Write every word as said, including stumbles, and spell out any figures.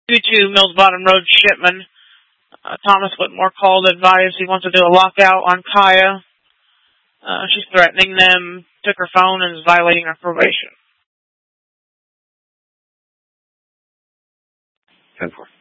Due to Mills Bottom Road Shipman, uh, Thomas Whitmore called, advised he wants to do a lockout on Kaya. Uh, she's threatening them, took her phone, and is violating her probation. ten four.